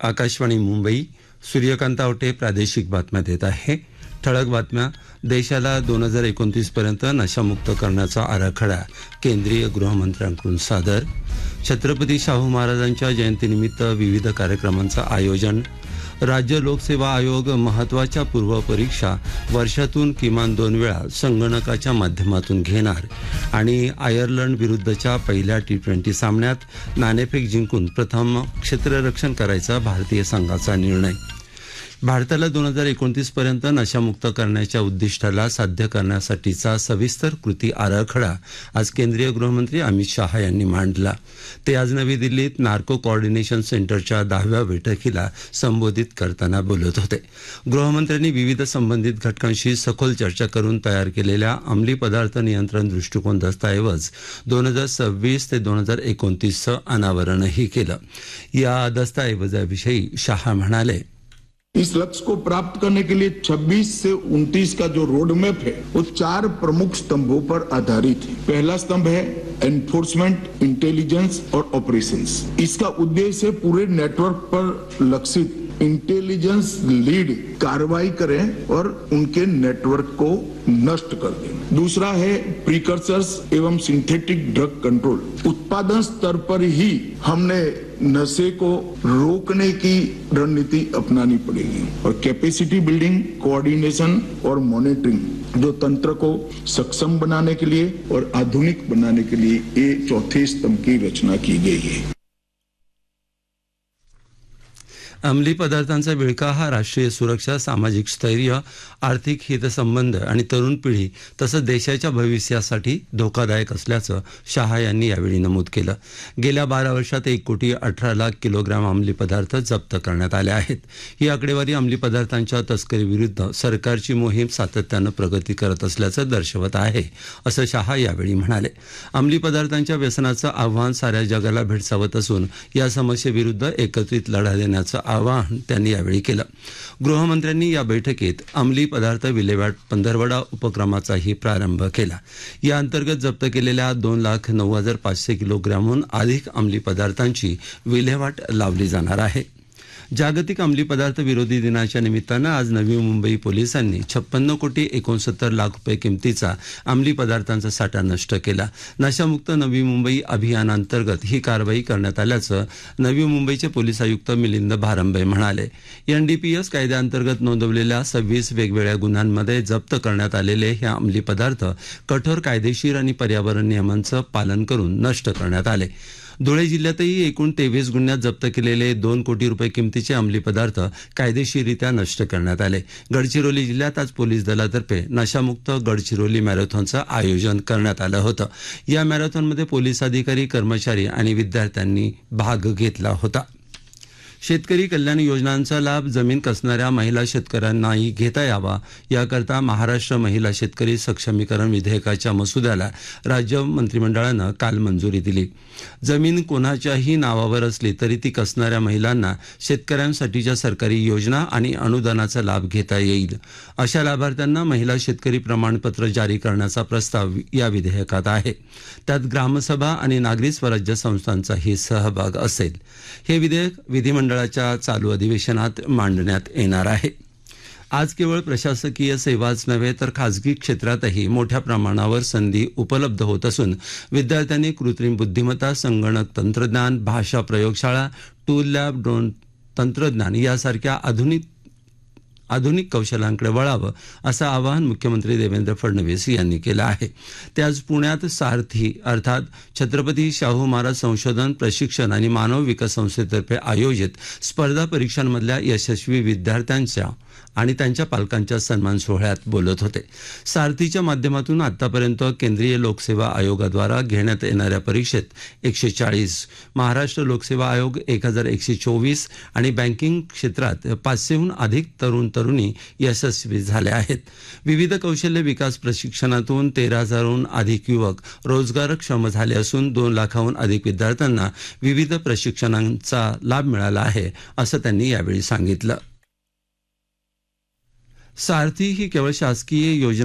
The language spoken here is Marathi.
आकाशवाणी मुंबई. सूर्यकांत आवटे प्रादेशिक बातम्या देत आहे. ठळक बातम्या. देशाला 2029 पर्यंत नशामुक्त करण्याचा आराखडा केंद्रीय गृहमंत्र्यांकडून सादर. छत्रपती शाहू महाराजांच्या जयंतीनिमित्त विविध कार्यक्रमांचं आयोजन. राज्य लोकसेवा आयोग महत्त्वाच्या पूर्वपरीक्षा वर्षातून किमान 2 वेळा संगणकाच्या माध्यमातून घेणार. आणि आयर्लंड विरुद्धच्या पहिल्या T20 सामन्यात नाणेफेक जिंकून प्रथम क्षेत्ररक्षण करायचा भारतीय संघाचा निर्णय. भारताला 2029 पर्यंत नशामुक्त करण्याच्या उद्दिष्टाला साध्य करण्यासाठीचा सविस्तर कृती आराखडा आज केंद्रीय गृहमंत्री अमित शहा यांनी मांडला. ते आज नवी दिल्लीत नार्को कोऑर्डिनेशन सेंटरच्या 10व्या बैठकीला संबोधित करताना बोलत होते. गृहमंत्र्यांनी विविध संबंधित घटकांशी सखोल चर्चा करून तयार केलेल्या अंमली पदार्थ नियंत्रण दृष्टिकोन दस्तऐवज 2026 ते 2029चं अनावरणही केलं. या दस्तऐवजाविषयी शहा म्हणाले, इस लक्ष्य को प्राप्त करने के लिए 26 से 29 का जो रोड मैप है वो 4 प्रमुख स्तंभों पर आधारित है. पहला स्तंभ है एनफोर्समेंट, इंटेलिजेंस और ऑपरेशंस. इसका उद्देश्य पूरे नेटवर्क पर लक्षित इंटेलिजेंस लीड कार्रवाई करें और उनके नेटवर्क को नष्ट कर दें. दूसरा है प्रीकर्सर्स एवं सिंथेटिक ड्रग कंट्रोल. उत्पादन स्तर पर ही हमने नशे को रोकने की रणनीति अपनानी पड़ेगी. और कैपेसिटी बिल्डिंग, कोऑर्डिनेशन और मॉनिटरिंग जो तंत्र को सक्षम बनाने के लिए और आधुनिक बनाने के लिए ये चौथे स्तंभ की रचना की गई है. अंमली पदार्थांचा विळखा हा राष्ट्रीय सुरक्षा, सामाजिक स्थैर्य, आर्थिक हितसंबंध आणि तरुण पिढी तसंच देशाच्या भविष्यासाठी धोकादायक असल्याचं शहा यांनी यावेळी नमूद केलं. गेल्या 12 वर्षात 1,18,00,000 किलोग्राम अंमली पदार्थ जप्त करण्यात आले आहेत. ही आकडेवारी अंमली पदार्थांच्या तस्करीविरुद्ध सरकारची मोहीम सातत्यानं प्रगती करत असल्याचं दर्शवत आहे, असं शहा यावेळी म्हणाले. अंमली पदार्थांच्या व्यसनाचं आव्हान साऱ्या जगाला भेडसावत असून या समस्येविरुद्ध एकत्रित लढा देण्याचं आवाहन त्यांनी यावेळी केलं. गृहमंत्र्यांनी या बैठकीत अंमली पदार्थ विल्हेवाट पंधरवडा उपक्रमाचाही प्रारंभ केला. या अंतर्गत जप्त केलेल्या 2,09,500 किलोग्रामहून अधिक अंमली पदार्थांची विल्हेवाट लावली जाणार आहे. जागतिक अंमली पदार्थ विरोधी दिनाच्या निमित्तानं आज नवी मुंबई पोलिसांनी 56,69,00,000 रुपये किमतीचा अंमली पदार्थांचा साठा नष्ट केला. नशामुक्त नवी मुंबई अभियानांतर्गत ही कारवाई करण्यात आल्याचं नवी मुंबईचे पोलीस आयुक्त मिलिंद भारंबे म्हणाले. NDPS कायद्याअंतर्गत नोंदवलेल्या 26 वेगवेगळ्या गुन्ह्यांमध्ये जप्त करण्यात आलेले हे अंमली पदार्थ कठोर कायदेशीर आणि पर्यावरण नियमांचं पालन करून नष्ट करण्यात आले. धुळे जिल्ह्यातही एकूण 23 गुन्ह्यात जप्त केलेले 2 कोटी रुपये किमतीचे अंमली पदार्थ कायदेशीररित्या नष्ट करण्यात आले. गडचिरोली जिल्ह्यात आज पोलीस दलातर्फे नशामुक्त गडचिरोली मॅरेथॉनचं आयोजन करण्यात आलं होतं. या मॅरेथॉनमध्ये पोलीस अधिकारी, कर्मचारी आणि विद्यार्थ्यांनी भाग घेतला होता. शेतकरी कल्याण योजनांचा लाभ जमीन कसणाऱ्या महिला शेतकऱ्यांनाही घेता यावा याकरता महाराष्ट्र महिला शेतकरी सक्षमीकरण विधेयकाच्या मसुद्याला राज्य मंत्रिमंडळानं काल मंजुरी दिली. जमीन कोणाच्याही नावावर असली तरी ती कसणाऱ्या महिलांना शेतकऱ्यांसाठीच्या सरकारी योजना आणि अनुदानाचा लाभ घेता येईल. अशा लाभार्थ्यांना महिला शेतकरी प्रमाणपत्र जारी करण्याचा प्रस्ताव या विधेयकात आहे. त्यात ग्रामसभा आणि नागरी स्वराज्य संस्थांचाही सहभाग असेल. हे विधेयक विधिमंडळाच्या चालू अधिवेशनात मांडण्यात येणार आहे. आज केवळ प्रशासकीय सेवाच नव्हे तर खाजगी क्षेत्रातही मोठ्या प्रमाणावर संधी उपलब्ध होत असून विद्यार्थ्यांनी कृत्रिम बुद्धिमत्ता, संगणक तंत्रज्ञान, भाषा प्रयोगशाळा, टूल लॅब, ड्रोन तंत्रज्ञान यासारख्या आधुनिक कौशल्यांकडे वळावं असं आवाहन मुख्यमंत्री देवेंद्र फडणवीस यांनी केलं आहे. ते आज पुण्यात सारथी अर्थात छत्रपती शाहू महाराज संशोधन, प्रशिक्षण आणि मानव विकास संस्थेतर्फे आयोजित स्पर्धा परीक्षांमधल्या यशस्वी विद्यार्थ्यांच्या आणि त्यांच्या पालकांच्या सन्मान सोहळ्यात बोलत होते. सारथीच्या माध्यमातून आतापर्यंत केंद्रीय लोकसेवा आयोगाद्वारा घेण्यात येणाऱ्या परीक्षेत 140, महाराष्ट्र लोकसेवा आयोग 1,124 आणि बँकिंग क्षेत्रात 500हून अधिक तरुणी यशस्वी झाले आहेत. विविध कौशल्य विकास प्रशिक्षणातून 13,000हून अधिक युवक रोजगारक्षम झाले असून 2 लाखाहून अधिक विद्यार्थ्यांना विविध प्रशिक्षणांचा लाभ मिळाला आहे असं त्यांनी यावेळी सांगितलं. सारथी ही केवळ शासकीय योजना